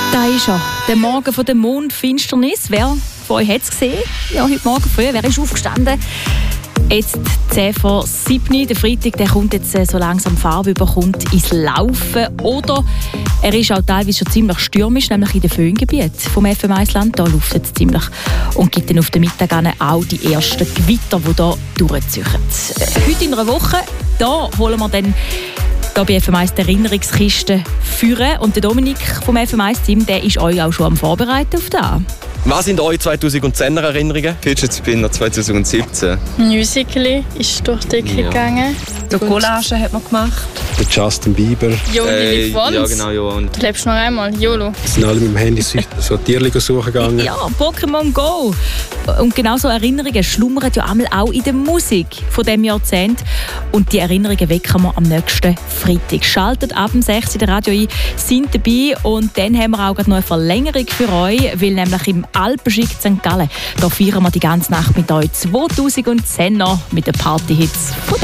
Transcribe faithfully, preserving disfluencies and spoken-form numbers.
Da ist er, der Morgen von der Mondfinsternis. Wer von euch hat es gesehen? Ja, heute Morgen früh. Wer ist aufgestanden? Jetzt zehn vor sieben. Der Freitag der kommt jetzt so langsam Farbe überkommt ins Laufen. Oder er ist auch teilweise schon ziemlich stürmisch, nämlich in den Föhngebieten vom F M eins Land. Da luftet es ziemlich und gibt dann auf den Mittag auch die ersten Gewitter, die hier durchziehen. Heute in einer Woche, da holen wir dann hier bei F M eins die Erinnerungskiste führen. Und der Dominik vom F M eins Team, der ist euch auch schon am Vorbereiten auf das. Was sind eure zweitausendzehner Erinnerungen? Fidget Spinner zwanzig siebzehn. Musical.ly ist durch die Decke Ja. gegangen. So Collagen hat man gemacht. Der Justin Bieber. YOLO Äh, live once. ja, genau, ja. Und Du lebst noch einmal, YOLO. Sind alle mit dem Handy so Tierchen suchen gegangen. Ja, Pokémon Go. Und genau so Erinnerungen schlummern ja einmal auch in der Musik von diesem Jahrzehnt. Und die Erinnerungen wecken wir am nächsten Freitag. Schaltet ab dem sechs in der Radio ein, sind dabei. Und dann haben wir auch noch eine Verlängerung für euch, weil nämlich im Alpenschick Sankt Gallen, da feiern wir die ganze Nacht mit euch zweitausendzehner mit den Partyhits von